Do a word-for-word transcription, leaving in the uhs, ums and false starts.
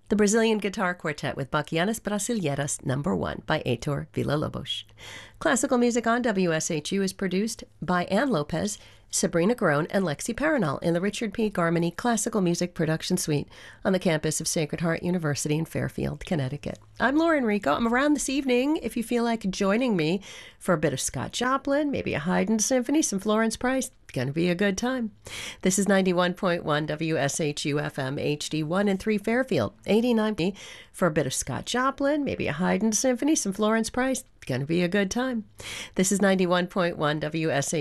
The Brazilian Guitar Quartet with Baquianas Brasileiras Number One by Heitor Villa-Lobos. Classical music on W S H U is produced by Ann Lopez, Sabrina Garone, and Lexi Paranal in the Richard P. Garmany Classical Music Production Suite on the campus of Sacred Heart University in Fairfield, Connecticut. I'm Lauren Rico. I'm around this evening if you feel like joining me for a bit of Scott Joplin, maybe a Haydn symphony, some Florence Price. Going to be a good time. This is ninety-one point one W S H U F M H D one and three Fairfield, eighty-nine for a bit of Scott Joplin, maybe a Haydn symphony, some Florence Price. Going to be a good time. This is ninety-one point one W S H U